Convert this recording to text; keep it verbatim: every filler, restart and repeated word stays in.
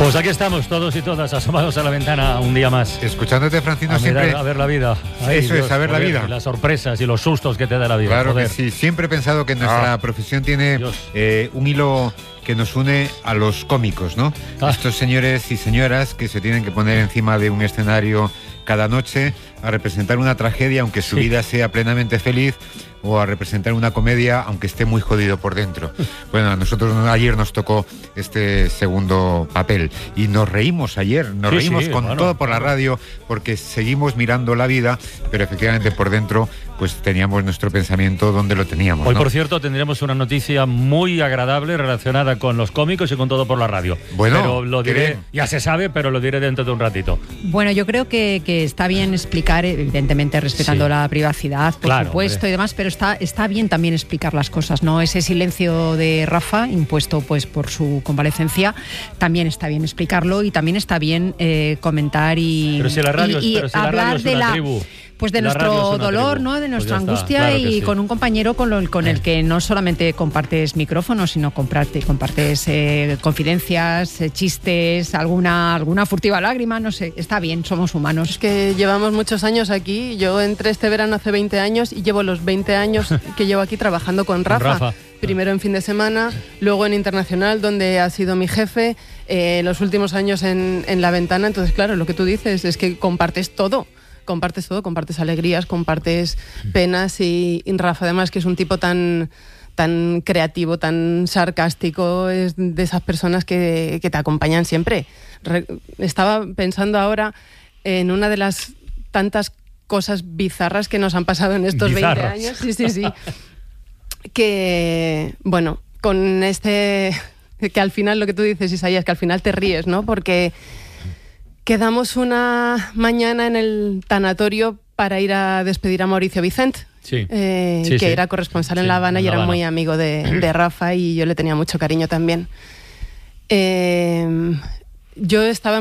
Pues aquí estamos todos y todas asomados a la ventana un día más. Escuchándote, Francino, a siempre... Mirar, a ver la vida. Ay, Eso Dios, es, a ver joder, la vida. Las sorpresas y los sustos que te da la vida. Claro joder. que sí. Siempre he pensado que nuestra ah. profesión tiene eh, un hilo que nos une a los cómicos, ¿no? Ah. Estos señores y señoras que se tienen que poner encima de un escenario cada noche a representar una tragedia, aunque su sí. vida sea plenamente feliz, o a representar una comedia, aunque esté muy jodido por dentro. Bueno, a nosotros ayer nos tocó este segundo papel y nos reímos ayer, nos sí, reímos sí, con bueno, todo por la radio, porque seguimos mirando la vida, pero efectivamente por dentro pues teníamos nuestro pensamiento donde lo teníamos. Hoy, ¿no? Por cierto, tendremos una noticia muy agradable relacionada con los cómicos y con todo por la radio. Bueno, pero lo diré, ya se sabe, pero lo diré dentro de un ratito. Bueno, yo creo que, que está bien explicar, evidentemente respetando sí. la privacidad, por claro, supuesto, hombre. y demás, pero está, está bien también explicar las cosas, ¿no? Ese silencio de Rafa, impuesto pues por su convalecencia, también está bien explicarlo y también está bien eh, comentar y, pero si la radio, y, y pero si la hablar radio es de una la... tribu. Pues de la nuestro dolor, ¿no? De nuestra pues angustia claro y sí. con un compañero con, lo, con el que no solamente compartes micrófonos, sino compartes, compartes eh, confidencias, eh, chistes, alguna, alguna furtiva lágrima, no sé. Está bien, somos humanos. Es que llevamos muchos años aquí. Yo entré este verano hace veinte años y llevo los veinte años que llevo aquí trabajando con Rafa. Con Rafa. Primero en Fin de Semana, luego en Internacional, donde ha sido mi jefe, eh, los últimos años en, en La Ventana. Entonces, claro, lo que tú dices es que compartes todo. Compartes todo, compartes alegrías, compartes penas y, y Rafa además, que es un tipo tan, tan creativo, tan sarcástico, es de esas personas que, que te acompañan siempre. Re, estaba pensando ahora en una de las tantas cosas bizarras que nos han pasado en estos Bizarras. veinte años. Sí, sí, sí. Que, bueno, con este... que al final, lo que tú dices, Isaías, que al final te ríes, ¿no? Porque... quedamos una mañana en el tanatorio para ir a despedir a Mauricio Vicent, sí. Eh, sí, que sí. era corresponsal sí, en La Habana en y La era Habana. muy amigo de, de Rafa y yo le tenía mucho cariño también. Eh, yo estaba